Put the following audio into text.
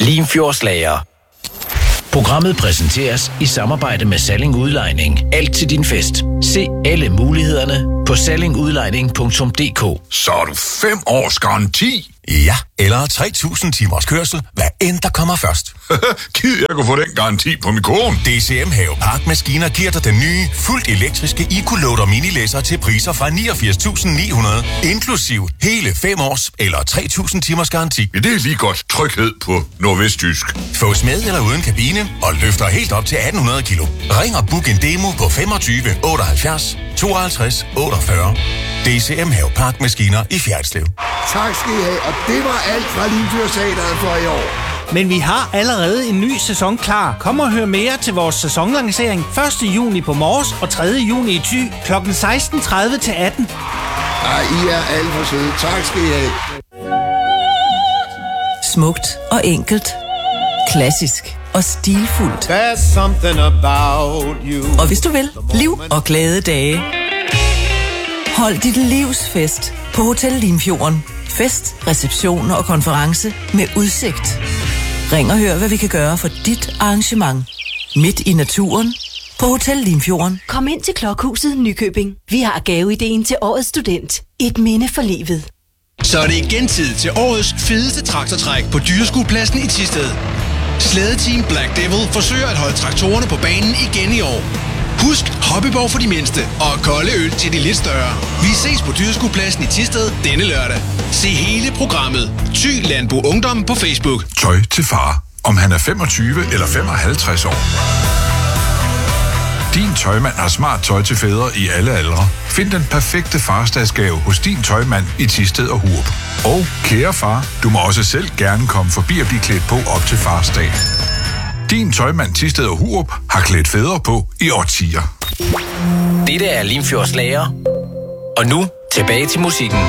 Limfjordslager. Programmet præsenteres i samarbejde med Salling Udlejning. Alt til din fest. Se alle mulighederne på sallingudlejning.dk. Så er du 5 års garanti? Ja, eller 3.000 timers kørsel, hvad end der kommer først. Gid jeg kunne få den garanti på min kone. DCM Havepark Maskiner giver dig den nye, fuldt elektriske EcoLoader minilæsser til priser fra 89.900, inklusiv hele 5 års eller 3.000 timers garanti. Ja, det er lige godt. Tryghed på nordvestjysk. Fås med eller uden kabine og løfter helt op til 1.800 kilo. Ring og book en demo på 25 78 52 48. DCM Havepark Maskiner i Fjerritslev. Tak skal I have, og det var alt fra Limfjordteatret for i år. Men vi har allerede en ny sæson klar. Kom og hør mere til vores sæsonlancering 1. juni på Mors og 3. juni i Thy kl. 16.30 til 18. Ej, I er alt for søde. Tak skal I have. Smukt og enkelt. Klassisk og stilfuldt. There's something about you. Og hvis du vil, liv og glade dage. Hold dit livs fest på Hotel Limfjorden. Fest, reception og konference med udsigt. Ring og hør, hvad vi kan gøre for dit arrangement. Midt i naturen på Hotel Limfjorden. Kom ind til Klokhuset Nykøbing. Vi har gaveideen til årets student. Et minde for livet. Så er det igen tid til årets fedeste traktortræk på Dyreskuepladsen i Thisted. Slædeteam Black Devil forsøger at holde traktorerne på banen igen i år. Husk hoppeborg for de mindste og kolde øl til de lidt større. Vi ses på Dyreskuepladsen i Thisted denne lørdag. Se hele programmet. Thy Landbrug Ungdom på Facebook. Tøj til far. Om han er 25 eller 55 år. Din tøjmand har smart tøj til fædre i alle aldre. Find den perfekte farsdagsgave hos din tøjmand i Thisted og Hurup. Og kære far, du må også selv gerne komme forbi og blive klædt på op til farsdag. Din tøjmand Thisted og Hurup har klædt fædre på i årtier. Dette er Limfjordslager. Og nu tilbage til musikken.